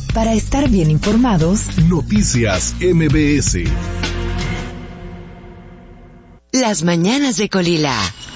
Para estar bien informados, Noticias MBS. Las mañanas de Colila.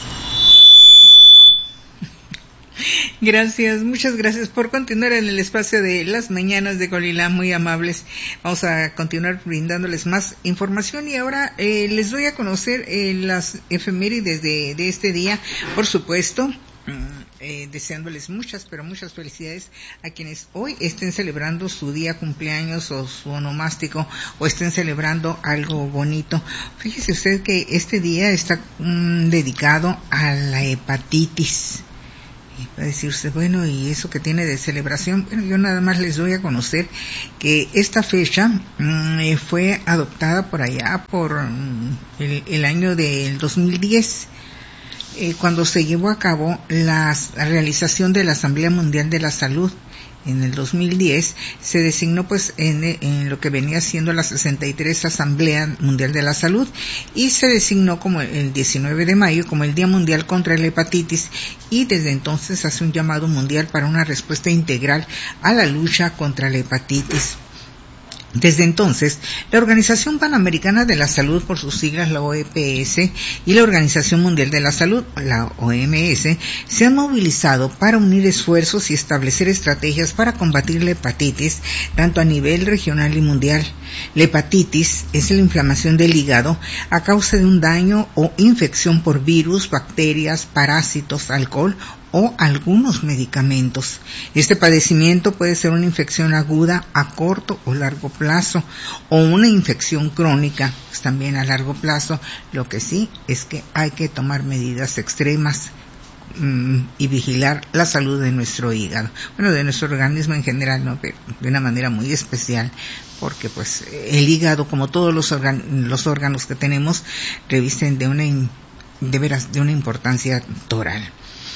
Gracias, muchas gracias por continuar en el espacio de las mañanas de Colila, muy amables. Vamos a continuar brindándoles más información y ahora les doy a conocer las efemérides de este día, por supuesto. Deseándoles muchas, pero muchas felicidades a quienes hoy estén celebrando su día cumpleaños o su onomástico o estén celebrando algo bonito. Fíjese usted que este día está dedicado a la hepatitis. Y va a decir usted, bueno, ¿y eso que tiene de celebración? Bueno, yo nada más les doy a conocer que esta fecha fue adoptada por allá por el año del 2010. Cuando se llevó a cabo la realización de la Asamblea Mundial de la Salud en el 2010, se designó pues en lo que venía siendo la 63 Asamblea Mundial de la Salud y se designó como el 19 de mayo como el Día Mundial contra la Hepatitis, y desde entonces hace un llamado mundial para una respuesta integral a la lucha contra la hepatitis. Desde entonces, la Organización Panamericana de la Salud, por sus siglas la OPS, y la Organización Mundial de la Salud, la OMS, se han movilizado para unir esfuerzos y establecer estrategias para combatir la hepatitis, tanto a nivel regional y mundial. La hepatitis es la inflamación del hígado a causa de un daño o infección por virus, bacterias, parásitos, alcohol o algunos medicamentos. Este padecimiento puede ser una infección aguda a corto o largo plazo o una infección crónica, pues también a largo plazo. Lo que sí es que hay que tomar medidas extremas y vigilar la salud de nuestro hígado, bueno, de nuestro organismo en general, ¿no? Pero de una manera muy especial, porque pues el hígado, como todos los órganos que tenemos, revisten de veras de una importancia total.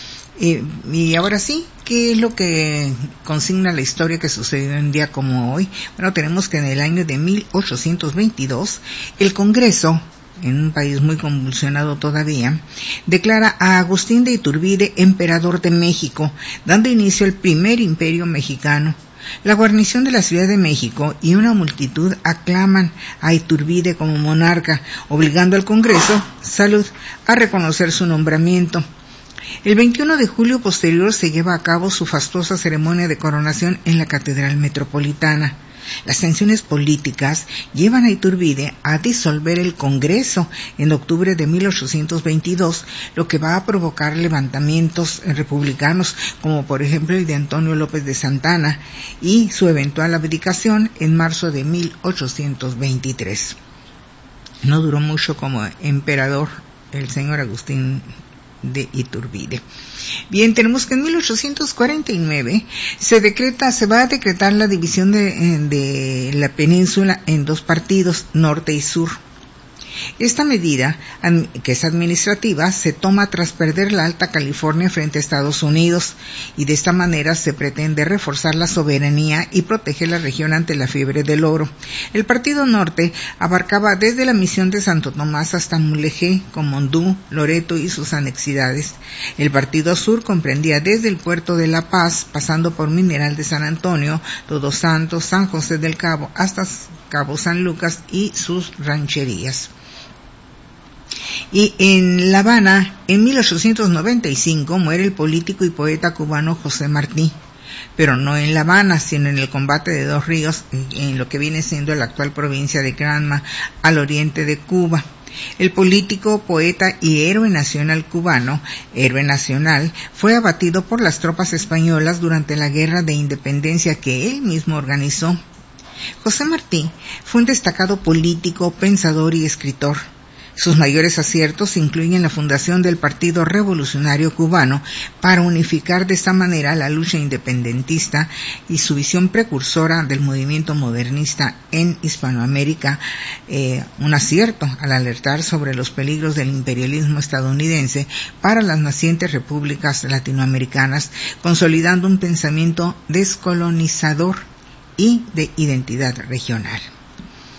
Y ahora sí, ¿qué es lo que consigna la historia que sucedió en un día como hoy? Bueno, tenemos que en el año de 1822, el Congreso, en un país muy convulsionado todavía, declara a Agustín de Iturbide emperador de México, dando inicio al primer imperio mexicano. La guarnición de la Ciudad de México y una multitud aclaman a Iturbide como monarca, obligando al Congreso, Salud, a reconocer su nombramiento. El 21 de julio posterior se lleva a cabo su fastuosa ceremonia de coronación en la Catedral Metropolitana. Las tensiones políticas llevan a Iturbide a disolver el Congreso en octubre de 1822, lo que va a provocar levantamientos republicanos, como por ejemplo el de Antonio López de Santana, y su eventual abdicación en marzo de 1823. No duró mucho como emperador el señor Agustín de Iturbide. Bien, tenemos que en 1849 se va a decretar la división de la península en dos partidos, norte y sur. Esta medida, que es administrativa, se toma tras perder la Alta California frente a Estados Unidos, y de esta manera se pretende reforzar la soberanía y proteger la región ante la fiebre del oro. El Partido Norte abarcaba desde la Misión de Santo Tomás hasta Mulegé, Comondú, Loreto y sus anexidades. El Partido Sur comprendía desde el puerto de La Paz, pasando por Mineral de San Antonio, Todos Santos, San José del Cabo, hasta Cabo San Lucas y sus rancherías. Y en La Habana, en 1895, muere el político y poeta cubano José Martí, pero no en La Habana, sino en el combate de Dos Ríos, en lo que viene siendo la actual provincia de Granma, al oriente de Cuba. El político, poeta y héroe nacional cubano, fue abatido por las tropas españolas durante la Guerra de Independencia que él mismo organizó. José Martí fue un destacado político, pensador y escritor. Sus mayores aciertos incluyen la fundación del Partido Revolucionario Cubano para unificar de esta manera la lucha independentista y su visión precursora del movimiento modernista en Hispanoamérica, un acierto al alertar sobre los peligros del imperialismo estadounidense para las nacientes repúblicas latinoamericanas, consolidando un pensamiento descolonizador y de identidad regional.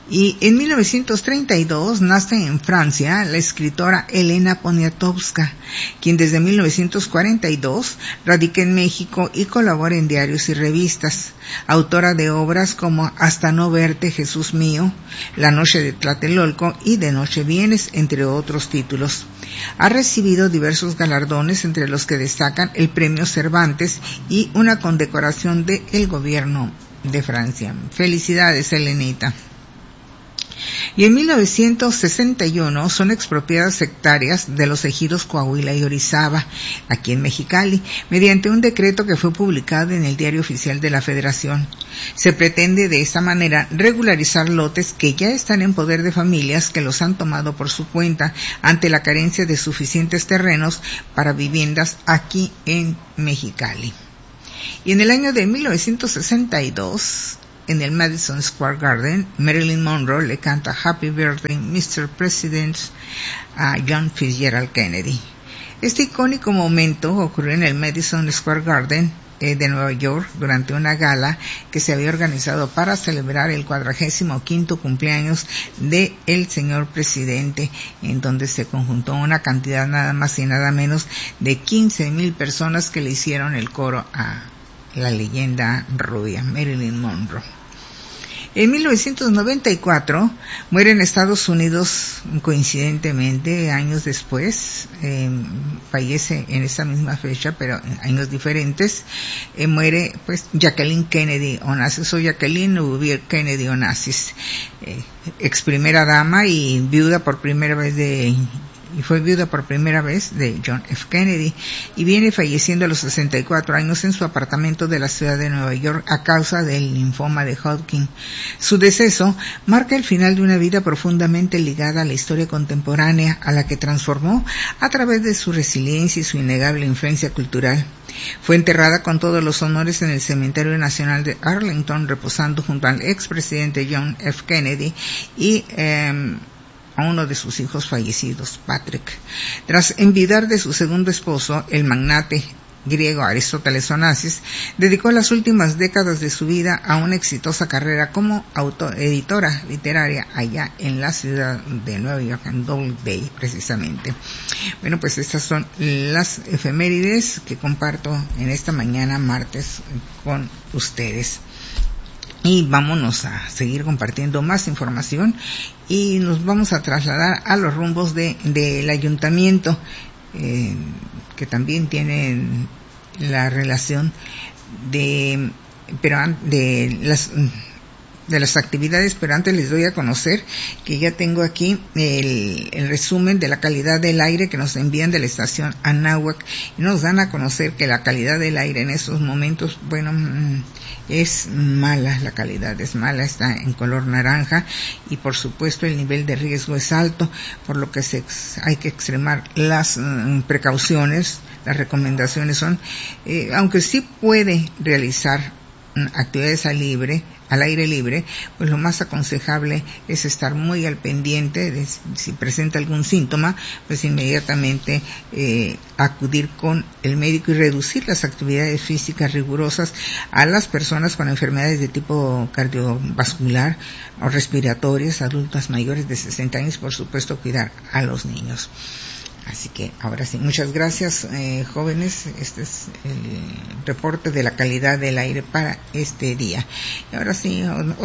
Y en 1932 nace en Francia la escritora Elena Poniatowska, quien desde 1942 radica en México y colabora en diarios y revistas, autora de obras como Hasta no verte, Jesús mío, La noche de Tlatelolco y De noche vienes, entre otros títulos. Ha recibido diversos galardones, entre los que destacan el Premio Cervantes y una condecoración del gobierno de Francia. Felicidades, Elenita. Y en 1961 son expropiadas hectáreas de los ejidos Coahuila y Orizaba, aquí en Mexicali, mediante un decreto que fue publicado en el Diario Oficial de la Federación. Se pretende de esta manera regularizar lotes que ya están en poder de familias que los han tomado por su cuenta ante la carencia de suficientes terrenos para viviendas aquí en Mexicali. Y en el año de 1962... en el Madison Square Garden, Marilyn Monroe le canta Happy Birthday, Mr. President a John Fitzgerald Kennedy. Este icónico momento ocurrió en el Madison Square Garden de Nueva York durante una gala que se había organizado para celebrar el 45º cumpleaños de el señor presidente, en donde se conjuntó una cantidad nada más y nada menos de 15,000 personas que le hicieron el coro a la leyenda rubia, Marilyn Monroe. En 1994 muere en Estados Unidos, coincidentemente, años después, fallece en esa misma fecha, pero en años diferentes, muere pues Jacqueline Kennedy Onassis, o Jacqueline Bouvier Kennedy Onassis, ex primera dama y fue viuda por primera vez de John F. Kennedy, y viene falleciendo a los 64 años en su apartamento de la ciudad de Nueva York a causa del linfoma de Hodgkin. Su deceso marca el final de una vida profundamente ligada a la historia contemporánea, a la que transformó a través de su resiliencia y su innegable influencia cultural. Fue enterrada con todos los honores en el Cementerio Nacional de Arlington, reposando junto al expresidente John F. Kennedy y a uno de sus hijos fallecidos, Patrick. Tras enviudar de su segundo esposo, el magnate griego Aristóteles Onassis, dedicó las últimas décadas de su vida a una exitosa carrera como editora literaria allá en la ciudad de Nueva York, en Doubleday precisamente. Bueno, pues estas son las efemérides que comparto en esta mañana martes con ustedes. Y vámonos a seguir compartiendo más información y nos vamos a trasladar a los rumbos del ayuntamiento, que también tienen la relación de las actividades, pero antes les doy a conocer que ya tengo aquí el resumen de la calidad del aire que nos envían de la estación Anáhuac, y nos dan a conocer que la calidad del aire en estos momentos, bueno, es mala, la calidad es mala, está en color naranja, y por supuesto el nivel de riesgo es alto, por lo que hay que extremar las precauciones. Las recomendaciones son, aunque sí puede realizar actividades al aire libre, pues lo más aconsejable es estar muy al pendiente de si presenta algún síntoma, pues inmediatamente acudir con el médico y reducir las actividades físicas rigurosas a las personas con enfermedades de tipo cardiovascular o respiratorias, adultas mayores de 60 años, por supuesto cuidar a los niños. Así que ahora sí, muchas gracias, jóvenes. Este es el reporte de la calidad del aire para este día. Y ahora sí,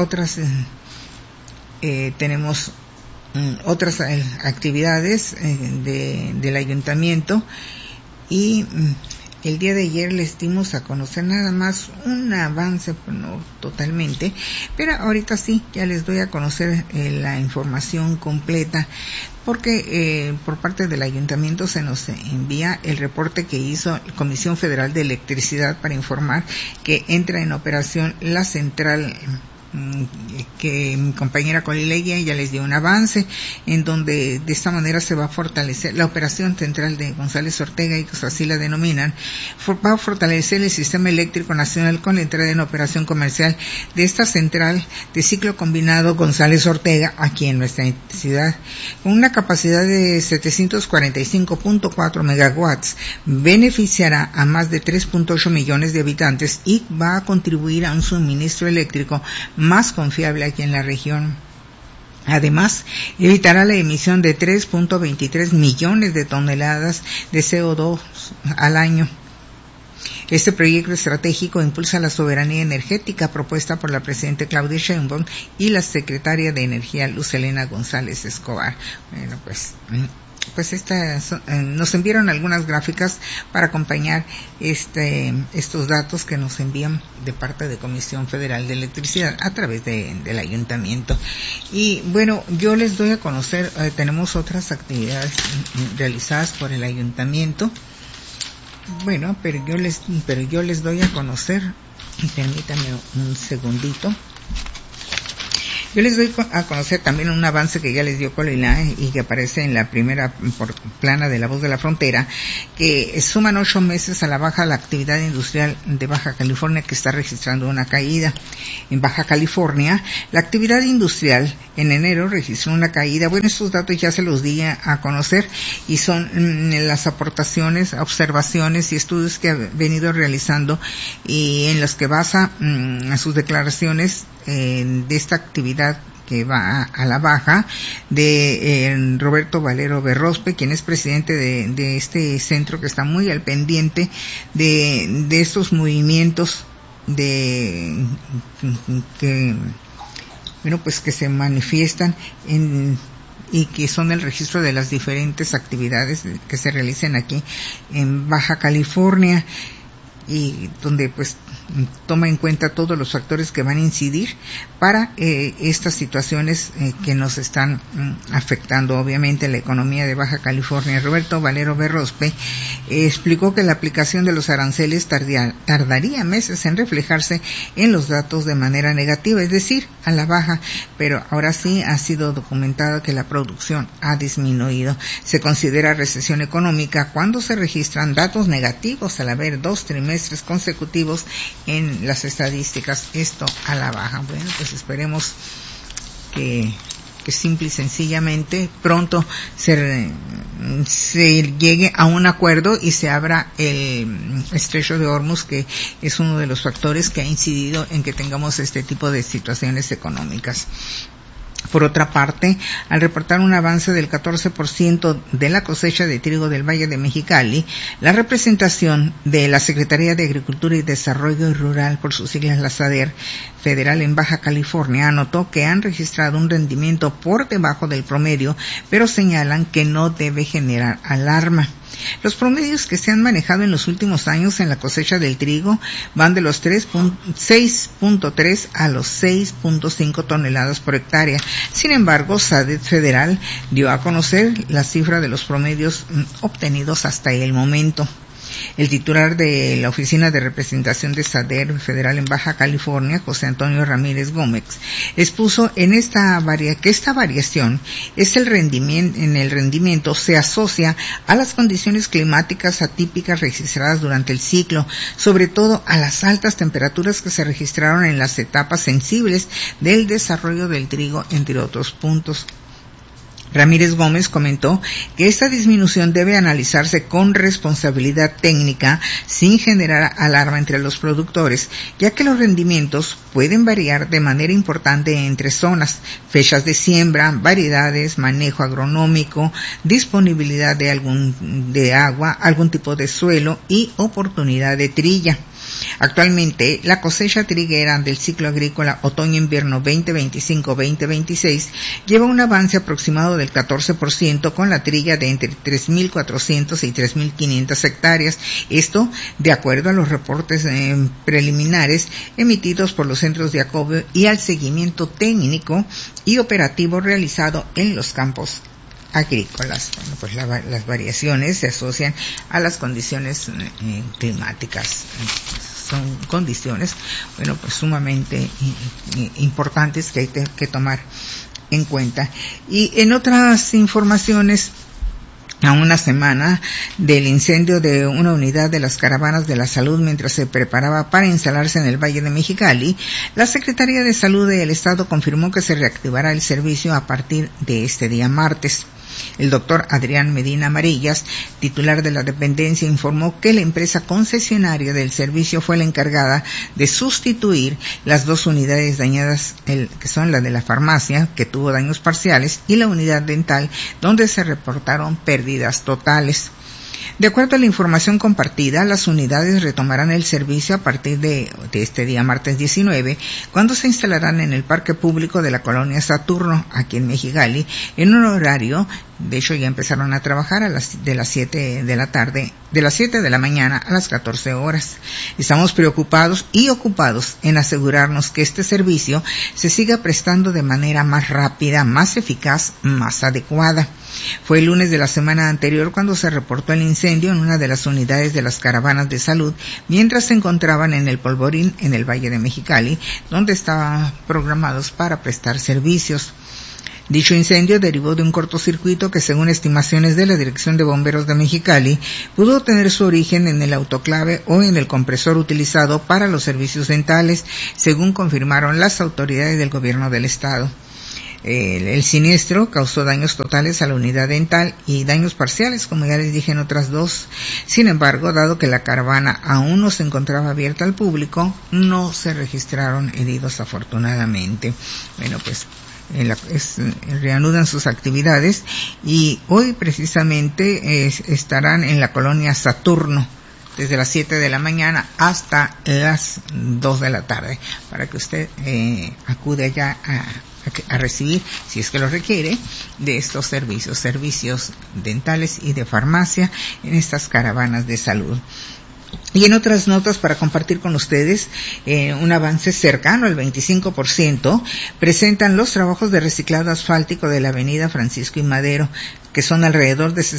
tenemos otras actividades del ayuntamiento, y el día de ayer les dimos a conocer nada más un avance, no totalmente, pero ahorita sí, ya les doy a conocer la información completa, porque por parte del ayuntamiento se nos envía el reporte que hizo la Comisión Federal de Electricidad para informar que entra en operación la central que mi compañera Colilegia ya les dio un avance, en donde de esta manera se va a fortalecer la operación central de González Ortega, y que así la denominan, va a fortalecer el sistema eléctrico nacional con la entrada en operación comercial de esta central de ciclo combinado González Ortega aquí en nuestra ciudad, con una capacidad de 745.4 megawatts, beneficiará a más de 3.8 millones de habitantes y va a contribuir a un suministro eléctrico más confiable aquí en la región. Además, evitará la emisión de 3.23 millones de toneladas de CO2 al año. Este proyecto estratégico impulsa la soberanía energética propuesta por la presidenta Claudia Sheinbaum y la secretaria de Energía Luz Helena González Escobar. Bueno, pues nos enviaron algunas gráficas para acompañar estos datos que nos envían de parte de Comisión Federal de Electricidad a través del ayuntamiento. Y bueno, yo les doy a conocer, tenemos otras actividades realizadas por el ayuntamiento. Bueno, pero yo les doy a conocer, permítame un segundito. Yo les doy a conocer también un avance que ya les dio Colila y que aparece en la primera plana de La Voz de la Frontera, que suman 8 meses a la baja la actividad industrial de Baja California, que está registrando una caída. En Baja California, la actividad industrial en enero registró una caída. Bueno, estos datos ya se los di a conocer y son las aportaciones, observaciones y estudios que ha venido realizando y en los que basa sus declaraciones de esta actividad que va a la baja de Roberto Valero Berrospe, quien es presidente de este centro que está muy al pendiente de estos movimientos que se manifiestan y que son el registro de las diferentes actividades que se realicen aquí en Baja California, y donde pues toma en cuenta todos los factores que van a incidir para estas situaciones que nos están afectando obviamente la economía de Baja California. Roberto Valero Berrospe explicó que la aplicación de los aranceles tardaría meses en reflejarse en los datos de manera negativa, es decir, a la baja, pero ahora sí ha sido documentado que la producción ha disminuido. Se considera recesión económica cuando se registran datos negativos al haber 2 trimestres consecutivos en las estadísticas, esto a la baja. Bueno, pues esperemos que simple y sencillamente pronto se llegue a un acuerdo y se abra el estrecho de Hormuz, que es uno de los factores que ha incidido en que tengamos este tipo de situaciones económicas. Por otra parte, al reportar un avance del 14% de la cosecha de trigo del Valle de Mexicali, la representación de la Secretaría de Agricultura y Desarrollo Rural, por sus siglas la SADER, federal en Baja California, anotó que han registrado un rendimiento por debajo del promedio, pero señalan que no debe generar alarma. Los promedios que se han manejado en los últimos años en la cosecha del trigo van de los 6.3 a los 6.5 toneladas por hectárea. Sin embargo, SADER Federal dio a conocer la cifra de los promedios obtenidos hasta el momento. El titular de la Oficina de Representación de SADER Federal en Baja California, José Antonio Ramírez Gómez, expuso que esta variación es el rendimiento se asocia a las condiciones climáticas atípicas registradas durante el ciclo, sobre todo a las altas temperaturas que se registraron en las etapas sensibles del desarrollo del trigo, entre otros puntos. Ramírez Gómez comentó que esta disminución debe analizarse con responsabilidad técnica sin generar alarma entre los productores, ya que los rendimientos pueden variar de manera importante entre zonas, fechas de siembra, variedades, manejo agronómico, disponibilidad de agua, algún tipo de suelo y oportunidad de trilla. Actualmente, la cosecha triguera del ciclo agrícola otoño-invierno 2025-2026 lleva un avance aproximado del 14% con la trilla de entre 3.400 y 3.500 hectáreas. Esto de acuerdo a los reportes preliminares emitidos por los centros de acopio y al seguimiento técnico y operativo realizado en los campos agrícolas. Bueno, pues las variaciones se asocian a las condiciones climáticas. Son condiciones, bueno, pues sumamente importantes que hay que tomar en cuenta. Y en otras informaciones, a una semana del incendio de una unidad de las caravanas de la salud mientras se preparaba para instalarse en el Valle de Mexicali, la Secretaría de Salud del Estado confirmó que se reactivará el servicio a partir de este día martes. El doctor Adrián Medina Amarillas, titular de la dependencia, informó que la empresa concesionaria del servicio fue la encargada de sustituir las 2 unidades dañadas, que son la de la farmacia, que tuvo daños parciales, y la unidad dental, donde se reportaron pérdidas totales. De acuerdo a la información compartida, las unidades retomarán el servicio a partir de este día martes 19, cuando se instalarán en el parque público de la colonia Saturno, aquí en Mexicali, en un horario, de hecho ya empezaron a trabajar de las 7 de la tarde, de las 7 de la mañana a las 14 horas. Estamos preocupados y ocupados en asegurarnos que este servicio se siga prestando de manera más rápida, más eficaz, más adecuada. Fue el lunes de la semana anterior cuando se reportó el incendio en una de las unidades de las caravanas de salud, mientras se encontraban en el Polvorín, en el Valle de Mexicali, donde estaban programados para prestar servicios. Dicho incendio derivó de un cortocircuito que, según estimaciones de la Dirección de Bomberos de Mexicali, pudo tener su origen en el autoclave o en el compresor utilizado para los servicios dentales, según confirmaron las autoridades del gobierno del estado. El siniestro causó daños totales a la unidad dental y daños parciales, como ya les dije, en otras 2. Sin embargo, dado que la caravana aún no se encontraba abierta al público, no se registraron heridos afortunadamente. Bueno, pues reanudan sus actividades y hoy precisamente estarán en la colonia Saturno desde las 7 de la mañana hasta las 2 de la tarde, para que usted acude allá a recibir, si es que lo requiere, de estos servicios dentales y de farmacia en estas caravanas de salud. Y en otras notas para compartir con ustedes, un avance cercano al 25% presentan los trabajos de reciclado asfáltico de la avenida Francisco y Madero, que son alrededor de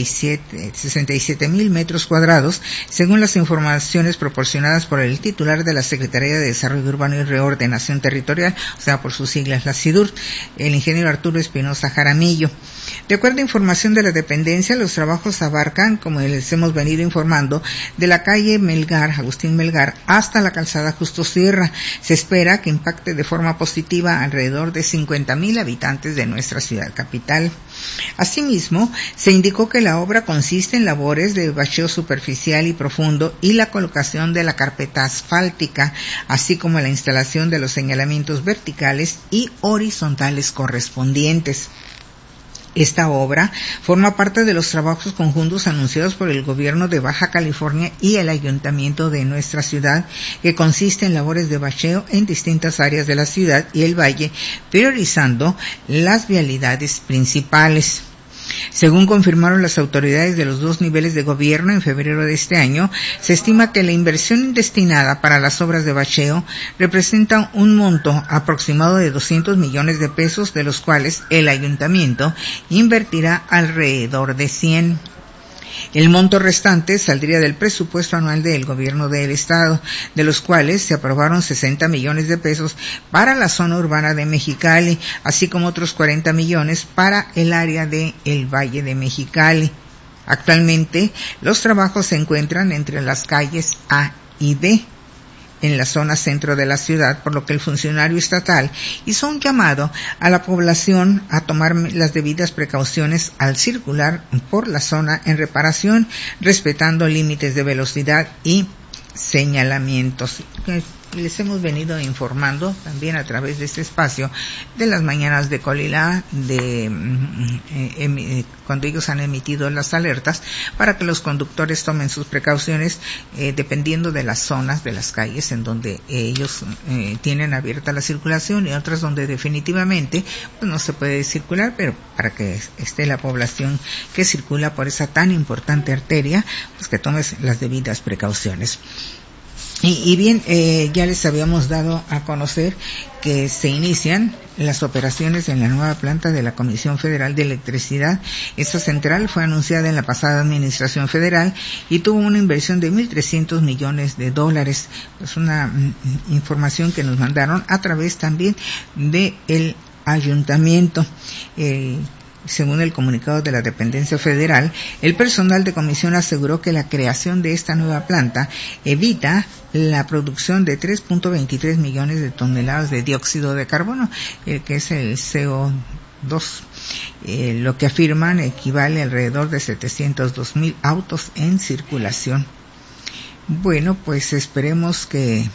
67,000 metros cuadrados, según las informaciones proporcionadas por el titular de la Secretaría de Desarrollo Urbano y Reordenación Territorial, o sea, por sus siglas, la SIDUR, el ingeniero Arturo Espinosa Jaramillo. De acuerdo a información de la dependencia, los trabajos abarcan, como les hemos venido informando, de la calle Melgar, Agustín Melgar, hasta la calzada Justo Sierra. Se espera que impacte de forma positiva alrededor de 50,000 habitantes de nuestra ciudad capital. Asimismo, se indicó que la obra consiste en labores de bacheo superficial y profundo y la colocación de la carpeta asfáltica, así como la instalación de los señalamientos verticales y horizontales correspondientes. Esta obra forma parte de los trabajos conjuntos anunciados por el gobierno de Baja California y el ayuntamiento de nuestra ciudad, que consiste en labores de bacheo en distintas áreas de la ciudad y el valle, priorizando las vialidades principales. Según confirmaron las autoridades de los 2 niveles de gobierno en febrero de este año, se estima que la inversión destinada para las obras de bacheo representa un monto aproximado de 200 millones de pesos, de los cuales el ayuntamiento invertirá alrededor de 100. El monto restante saldría del presupuesto anual del gobierno del estado, de los cuales se aprobaron 60 millones de pesos para la zona urbana de Mexicali, así como otros 40 millones para el área de el Valle de Mexicali. Actualmente, los trabajos se encuentran entre las calles A y B, en la zona centro de la ciudad, por lo que el funcionario estatal hizo un llamado a la población a tomar las debidas precauciones al circular por la zona en reparación, respetando límites de velocidad y señalamientos. Les hemos venido informando también a través de este espacio de las mañanas de Colila, cuando ellos han emitido las alertas, para que los conductores tomen sus precauciones dependiendo de las zonas de las calles en donde ellos tienen abierta la circulación y otras donde definitivamente pues, no se puede circular, pero para que esté la población que circula por esa tan importante arteria, pues que tome las debidas precauciones. Y bien, ya les habíamos dado a conocer que se inician las operaciones en la nueva planta de la Comisión Federal de Electricidad. Esta central fue anunciada en la pasada administración federal y tuvo una inversión de $1,300 millones. Es una información que nos mandaron a través también del ayuntamiento. Según el comunicado de la dependencia federal, el personal de comisión aseguró que la creación de esta nueva planta evita la producción de 3.23 millones de toneladas de dióxido de carbono, que es el CO2, Lo que afirman equivale a alrededor de 702,000 autos en circulación. Bueno, pues esperemos que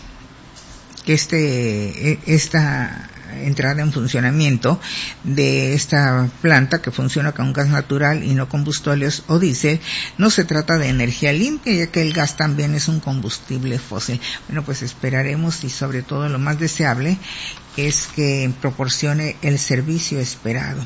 esta entrada en funcionamiento de esta planta, que funciona con gas natural y no combustóleos o diésel, no se trata de energía limpia, ya que el gas también es un combustible fósil. Bueno, pues esperaremos, y sobre todo lo más deseable es que proporcione el servicio esperado.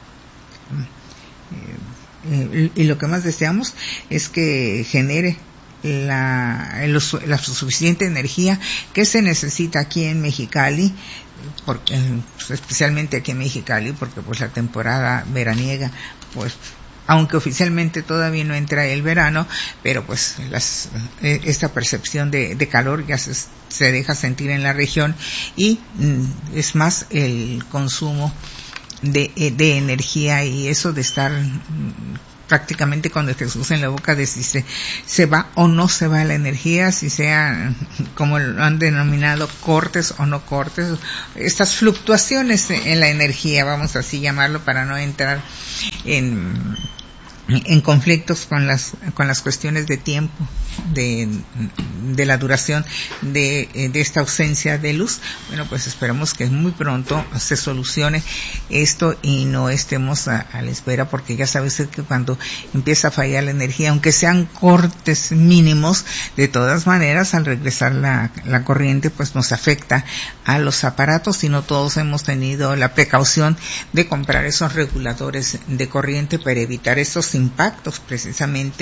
Y lo que más deseamos es que genere la suficiente energía que se necesita aquí en Mexicali, porque especialmente aquí en Mexicali, porque pues la temporada veraniega, pues aunque oficialmente todavía no entra el verano, pero pues esta percepción de calor ya se deja sentir en la región, y es más el consumo de energía, y eso de estar prácticamente con el Jesús en la boca de si se va o no se va la energía, si sea, como lo han denominado, cortes o no cortes, estas fluctuaciones en la energía, vamos así llamarlo, para no entrar en conflictos con las cuestiones de tiempo, de la duración de esta ausencia de luz. Bueno, pues esperamos que muy pronto se solucione esto y no estemos a la espera, porque ya sabe usted que cuando empieza a fallar la energía, aunque sean cortes mínimos, de todas maneras al regresar la corriente pues nos afecta a los aparatos, y no todos hemos tenido la precaución de comprar esos reguladores de corriente para evitar esos impactos precisamente